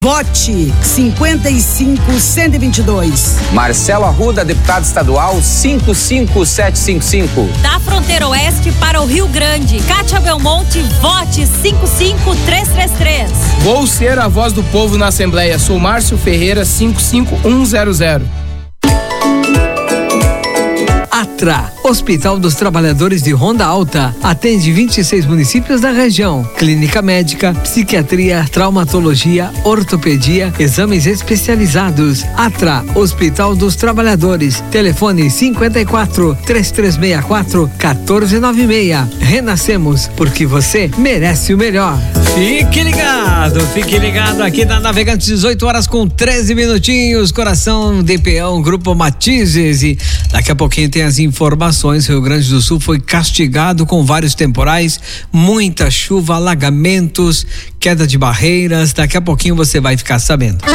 Vote 55122. Marcelo Arruda, deputado estadual 55755. Da fronteira oeste para o Rio Grande, Kátia Belmonte, vote 55333. Vou ser a voz do povo na Assembleia. Sou Márcio Ferreira 55100. Atra, Hospital dos Trabalhadores de Ronda Alta, atende 26 municípios da região. Clínica médica, psiquiatria, traumatologia, ortopedia, exames especializados. Atra, Hospital dos Trabalhadores. Telefone 54-3364-1496. Renascemos, porque você merece o melhor. Fique ligado aqui na Navegantes, 18 horas com 13 minutinhos. Coração de Peão, Grupo Matizes, e daqui a pouquinho tem as informações. Rio Grande do Sul foi castigado com vários temporais, muita chuva, alagamentos, queda de barreiras. Daqui a pouquinho você vai ficar sabendo.